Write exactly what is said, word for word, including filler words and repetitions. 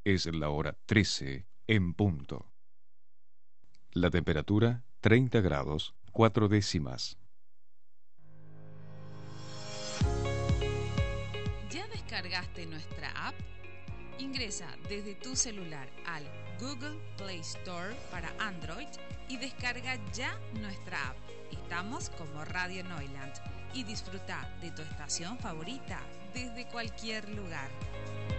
Es la hora trece en punto. La temperatura treinta grados cuatro décimas. ¿Ya descargaste nuestra app? Ingresa desde tu celular al Google Play Store para Android y descarga ya nuestra app. Estamos como Radio Neuland y disfruta de tu estación favorita desde cualquier lugar.